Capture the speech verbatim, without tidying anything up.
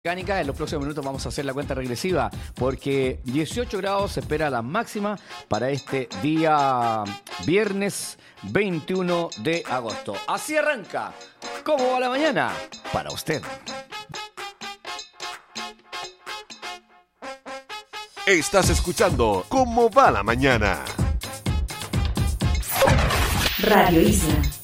Mecánica, en los próximos minutos vamos a hacer la cuenta regresiva porque dieciocho grados se espera la máxima para este día viernes veintiuno de agosto. Así arranca. ¿Cómo va la mañana? Para usted. Estás escuchando ¿Cómo va la mañana? Radio Isla.